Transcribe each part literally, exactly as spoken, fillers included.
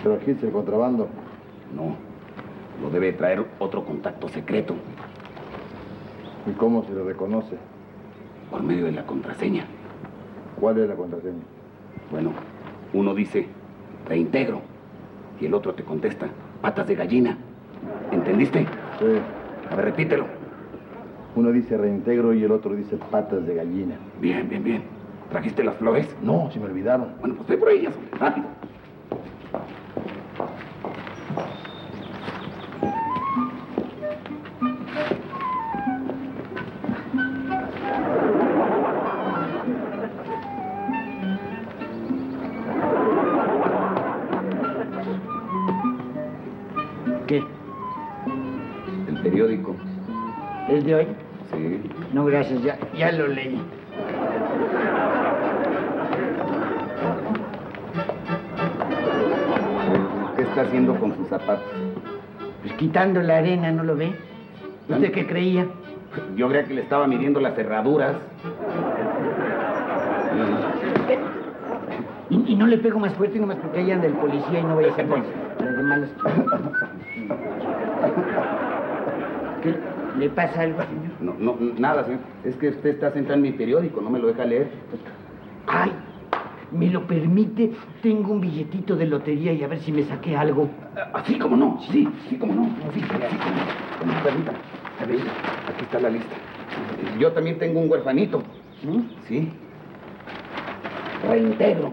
¿Pero aquí es el contrabando? No, lo debe traer otro contacto secreto. ¿Y cómo se lo reconoce? Por medio de la contraseña. ¿Cuál es la contraseña? Bueno, uno dice, reintegro, y el otro te contesta, patas de gallina. ¿Entendiste? Sí. A ver, repítelo. Uno dice reintegro y el otro dice patas de gallina. Bien, bien, bien. ¿Trajiste las flores? No, se me olvidaron. Bueno, pues ve por ellas, rápido. ¿Qué? El periódico. ¿Es de hoy? Sí. No, gracias, ya, ya lo leí. ¿Qué está haciendo con sus zapatos? Pues quitando la arena, ¿no lo ve? ¿Usted qué creía? Yo creía que le estaba midiendo las cerraduras. Y, y no le pego más fuerte nomás porque ahí anda el policía y no vaya a ser más. Las de malas. ¿Qué? ¿Le pasa algo, señor? No, no, nada, señor. Es que usted está sentado en mi periódico, no me lo deja leer. Ay, ¿me lo permite? Tengo un billetito de lotería y a ver si me saqué algo. Así como no, sí, sí como no. Sí, sí, como no. Permítame. A ver, aquí está la lista. Yo también tengo un huerfanito. ¿Mm? Sí. Reintegro.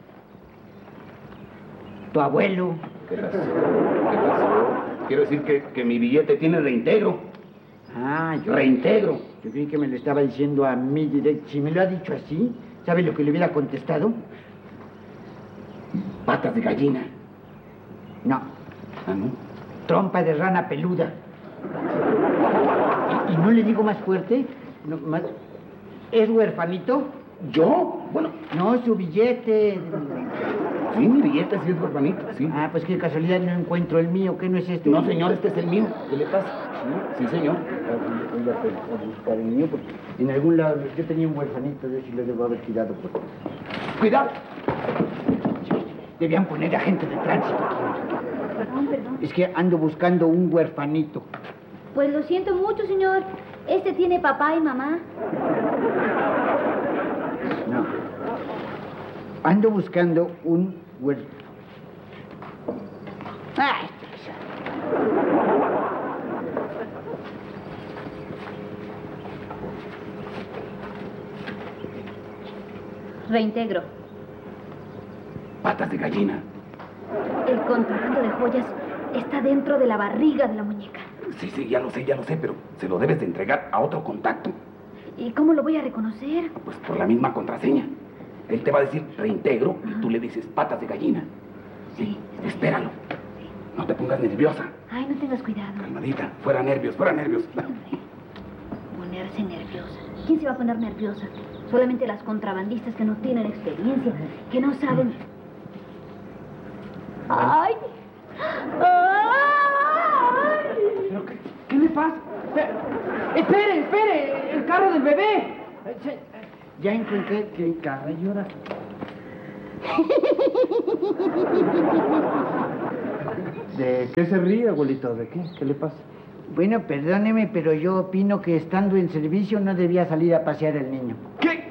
¿Tu abuelo? ¿Qué pasó? ¿Qué pasó? Quiero decir que, que mi billete tiene reintegro. Ah, yo... Reintegro. Yo creí que me lo estaba diciendo a mí directo. Si me lo ha dicho así, ¿sabe lo que le hubiera contestado? Patas de gallina. No. Ah, ¿no? Trompa de rana peluda. ¿Y, y no le digo más fuerte? No, más... ¿Es huerfanito? ¿Yo? Bueno. No, su billete. Sí, mi billete sí es huerfanito, sí. Ah, pues qué casualidad, no encuentro el mío. ¿Qué no es este? No, señor, este es el mío. ¿Qué le pasa? Sí, sí señor. Voy a, a buscar el mío porque en algún lado yo tenía un huerfanito, de si lo debo haber tirado por... ¡Cuidado! Debían poner agente de tránsito aquí. Perdón, perdón. Es que ando buscando un huerfanito. Pues lo siento mucho, señor. Este tiene papá y mamá. No. Ando buscando un huerfanito. ¡Ay! Reintegro. Patas de gallina. El contrabando de joyas está dentro de la barriga de la muñeca. Sí, sí, ya lo sé, ya lo sé, pero se lo debes de entregar a otro contacto. ¿Y cómo lo voy a reconocer? Pues por la misma contraseña. Él te va a decir reintegro y tú le dices patas de gallina. Sí. Espéralo. No te pongas nerviosa. Ay, no tengas cuidado. Calmadita. Fuera nervios, fuera nervios. Ponerse nerviosa. ¿Quién se va a poner nerviosa? Solamente las contrabandistas que no tienen experiencia, que no saben... ¡Ay! ¡Ay! ¿Pero qué, qué le pasa? ¡Espere, espere! ¡El carro del bebé! Ya encontré que carro llora. ¿De qué se ríe, abuelito? ¿De qué? ¿Qué le pasa? Bueno, perdóneme, pero yo opino que estando en servicio no debía salir a pasear el niño. ¿Qué?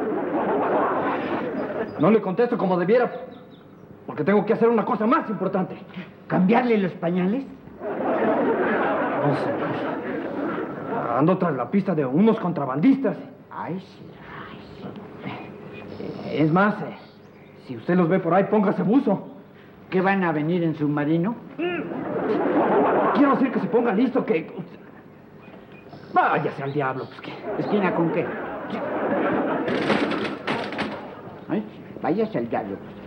No le contesto como debiera, porque tengo que hacer una cosa más importante. ¿Cambiarle los pañales? No sé. Ando tras la pista de unos contrabandistas. Ay, sí, ay, sí. Es más, eh, si usted los ve por ahí, póngase buzo. ¿Qué van a venir en submarino? Quiero decir que se ponga listo, que... Váyase al diablo, pues que... ¿Esquina con qué? Ay, váyase al diablo, pues.